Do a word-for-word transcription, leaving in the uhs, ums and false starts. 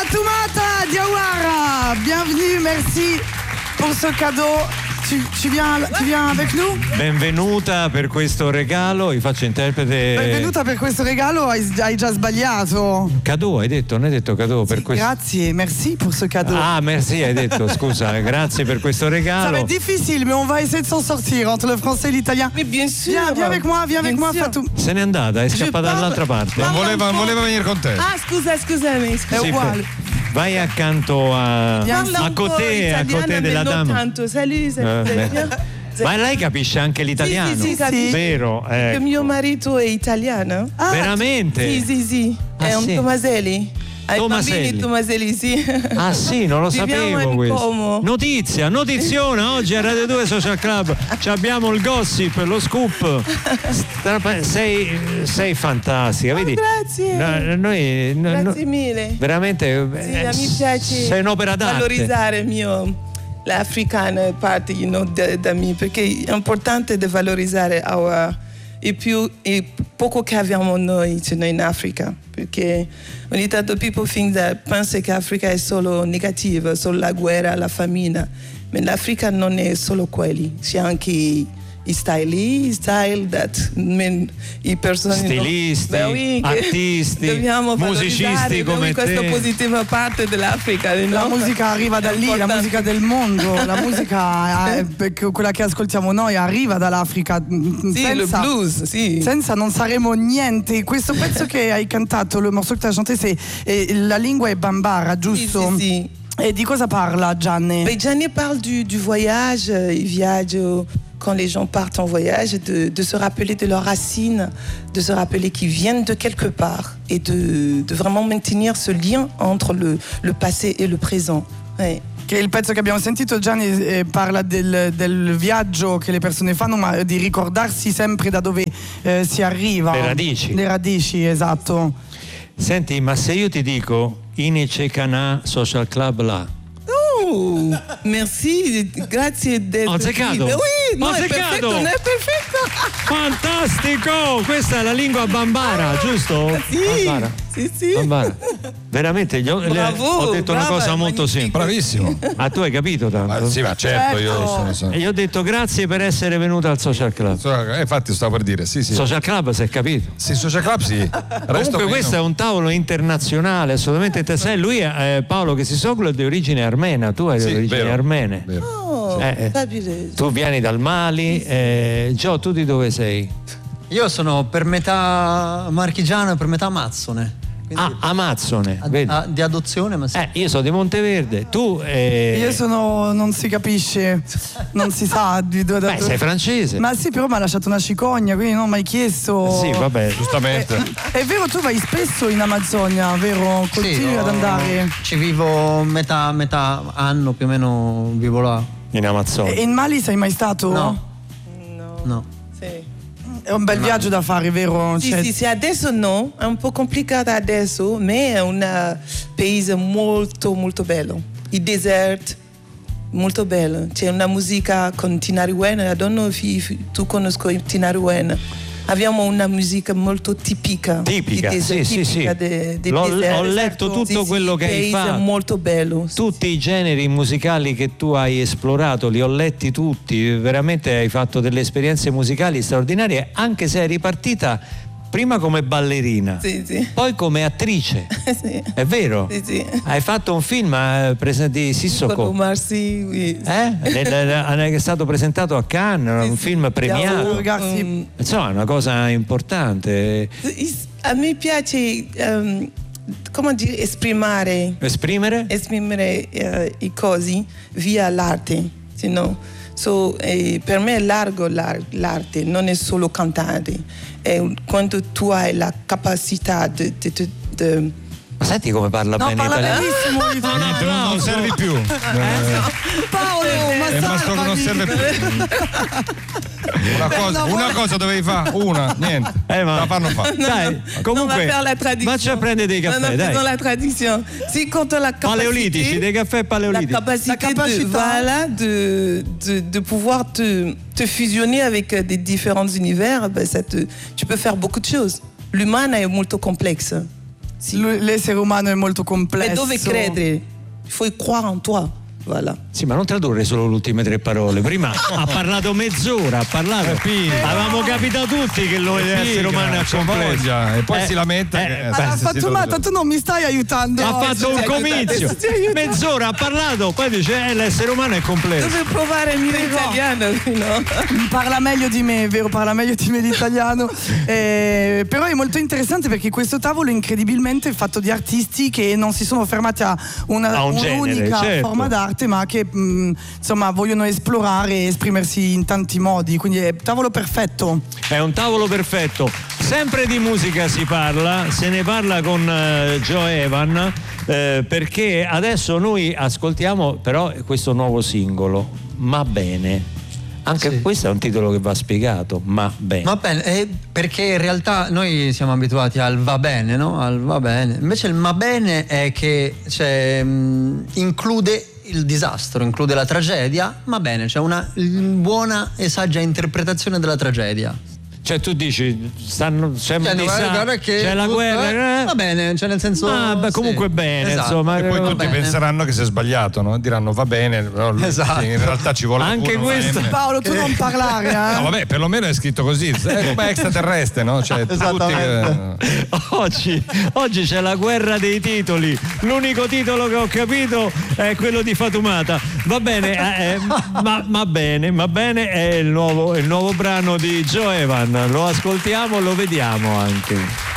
Fatoumata Diawara, bienvenue, merci pour ce cadeau. Tu, tu, viens, tu viens avec nous? Benvenuta per questo regalo, vi faccio interprete. Benvenuta per questo regalo, hai, hai già sbagliato. Cadeau, hai detto? Non hai detto cadeau per sì, questo? Grazie, merci pour ce cadeau. Ah, merci, hai detto, scusa, grazie per questo regalo. Ça va être difficile, mais on va essayer de s'en sortir entre le français et l'italien. Mais bien sûr. Viens, viens avec moi, viens bien avec moi, sûr. Fatou. Se n'è andata, è scappata dall'altra parte. Non voleva, non voleva venire con te. Ah, scusa, scusami. È scusa. Sì, uguale. Vai accanto a, Parla a un po' Cotè, a italiana, Cotè della mais non dama. tanto. Salut, salut, Eh, vous allez beh. bien? Ma lei capisce anche l'italiano? Sì, sì, sì, capisce. Vero? Che Ecco. mio marito è italiano. Ah, Veramente? Sì, sì, sì. Ah, è un sì. Tomaselli. Ai Tomaselli. bambini Tomaselli, sì. Ah sì, non lo Viviamo sapevo in questo. Como. Notizia, notiziona oggi a Radio due Social Club. Ci abbiamo il gossip, lo scoop. Stra- Sei, sei fantastica, vedi? grazie. No, noi, no, Grazie no, mille. veramente Sì, eh, a me piace sei un'opera d'arte. valorizzare il mio l'africana parte, you know, da, da me, perché è importante da valorizzare our, il più il poco che abbiamo noi, cioè, in Africa, perché ogni tanto people think that pensa che Africa è solo negativa, solo la guerra, la famine, ma l'Africa non è solo quelli, c'è anche i stili, style that men, i personaggi Stilisti, Beh, oui, che artisti, dobbiamo musicisti valorizzare, come questa te. positiva parte dell'Africa, La no? musica arriva da lì, la Importante. musica del mondo, la musica, eh, perché quella che ascoltiamo noi arriva dall'Africa. Sì, il blues, sì. Senza non saremo niente. Questo pezzo che hai cantato, le morceau che tu hai chanté, c'est, eh, la lingua è bambara, Sì, giusto? sì, sì. E di cosa parla Gianni? Mais Gianni parle du, du voyage, euh, il viaggio quand les gens partent en voyage, de, de se rappeler de leurs racines, de se rappeler qu'ils viennent de quelque part et de, de vraiment maintenir ce lien entre le, le passé et le présent. Ouais. Che il pezzo che abbiamo sentito, Gianni, eh, parla del, del viaggio che le persone fanno, ma di ricordarsi sempre da dove eh, si arriva. Le radici. Le radici, esatto. Senti, ma se io ti dico Inice Canà Social Club là. Oh, merci, grazie d'être Ho azzeccato? qui. Oui, no, Ho è azzeccato? perfetto, non è perfetto. Fantastico! Questa è la lingua bambara, giusto? Sì, Bambara. sì, sì. Bambara. Veramente gli ho, le- Bravo, ho detto una brava, cosa molto magnifico. semplice. Bravissimo. Ah, tu hai capito tanto? Ma sì, ma certo, Certo. io sono, sono. E gli ho detto grazie per essere venuta al Social Club. Eh, infatti stavo per dire, sì, sì. Social Club si è capito. Sì, Social Club sì. Resto Comunque questo è un tavolo internazionale, assolutamente interessante. Lui è eh, Paolo Kesisoglu è di origine armena, tu hai Sì, di origini vero, armene. vero. Oh, Eh, eh. fabulous. Tu vieni dal Mali, eh, Gio, tu di dove sei? Io sono per metà marchigiano e per metà amazzone. Quindi Ah, Amazzone, a- vedi? a- di adozione, ma sì. Eh, io sono di Monteverde, tu eh... Io sono, non si capisce, non si sa di dove. Beh, sei francese. Ma sì, però mi ha lasciato una cicogna, quindi non ho mai chiesto. Sì, vabbè. Giustamente. È vero, tu vai spesso in Amazzonia, vero? Continui Sì, ad ho- andare. Ci vivo metà, metà anno più o meno, vivo là. In Amazzonia. E in Mali sei mai stato? No, No. no. Sì. È un bel viaggio da fare, vero? Sì, Cioè, sì, sì, adesso no, è un po' complicato adesso, ma è un eh, paese molto molto bello. Il desert, molto bello. C'è una musica con Tinariwen, I don't know if, if tu conosci Tinariwen. Abbiamo una musica molto tipica. Tipica, di desert, sì, sì, tipica sì. de- del L'ho- desert. ho letto tutto Sì, quello sì, che hai paese fatto. molto bello. Sì, Tutti i generi musicali che tu hai esplorato, li ho letti tutti, veramente hai fatto delle esperienze musicali straordinarie, anche se eri partita prima come ballerina, sì, sì. poi come attrice. Sì. È vero? Sì, sì. Hai fatto un film eh, presa- di Con Sissoko. Omar Sy, oui. Eh? Nel- È stato presentato a Cannes, Sì, un sì. film premiato. ragazzi, Mm. Insomma, è una cosa importante. A me piace, ehm, come dire, esprimere, Esprimere? esprimere eh, i cosi via l'arte, you know? So, eh, per me è largo l'ar- l'arte, non è solo cantare, è quando tu hai la capacità di... di- di- di- Ma senti come parla no, bene parla italiano? benissimo l'italiano. Niente, non, non servi più. Eh, Paolo, ma è rimasto che non salvami. serve più. Una cosa, una cosa dovevi fare, una, niente. Eh, ma- La fanno fare. Dai, On va comunque, faire la traduction. faccia prendere dei Non, caffè, non, dai. faisons la traduction. Si quand on a la capacité, Paleolitici, dei caffè la paleolitici. capacité, La capacité. De, voilà, de, de, de pouvoir te, te fusionner avec euh, des différents univers, ben, ça te, tu peux faire beaucoup de choses. L'humain est molto complexe. Sì. L'essere umano è molto complesso. E dove credere? Il faut croire en toi. Voilà. Sì, ma non tradurre solo le ultime tre parole. Prima ha parlato mezz'ora, ha parlato. Avevamo capito tutti che l'essere umano è complesso. E poi Eh, si lamenta. eh, che- Allora, eh, sì, sì, Fattumata, sì. tu non mi stai aiutando. Ha fatto un ti aiuta, comizio, adesso ti aiuta. mezz'ora ha parlato, poi dice eh, l'essere umano è complesso. Dove provare il mio italiano, no? Parla meglio di me, è vero, parla meglio di me l'italiano. Eh, però è molto interessante perché questo tavolo è incredibilmente fatto di artisti che non si sono fermati a una, A un genere, un'unica certo. forma d'arte, ma che mh, insomma vogliono esplorare e esprimersi in tanti modi. Quindi è un tavolo perfetto. È un tavolo perfetto. Sempre di musica si parla, se ne parla con eh, Joe Evan, eh, perché adesso noi ascoltiamo però questo nuovo singolo, Ma bene. Anche Sì. questo è un titolo che va spiegato, Ma bene. Va bene, eh, perché in realtà noi siamo abituati al va bene, no? Al va bene. Invece il ma bene è che cioè, mh, include il disastro, include la tragedia, ma bene, c'è una buona e saggia interpretazione della tragedia. Cioè tu dici, stanno, c'è, Cioè, un guarda, disa- guarda che c'è la tutto, guerra, eh, eh? va bene, cioè nel senso Ah, beh, comunque sì. bene, Esatto. insomma, E poi Va tutti bene. penseranno che si è sbagliato, no? Diranno va bene, però lui- Esatto. in realtà ci vuole Anche pure un questo. M. Paolo, tu non parlare, eh? No, vabbè, perlomeno è scritto così, è come extraterrestre, no? Cioè, tutti che... Oggi, oggi c'è la guerra dei titoli. L'unico titolo che ho capito è quello di Fatumata. Va bene, eh, eh, ma, ma bene, ma bene è il nuovo, il nuovo brano di Joe Evan. Lo ascoltiamo, lo vediamo anche.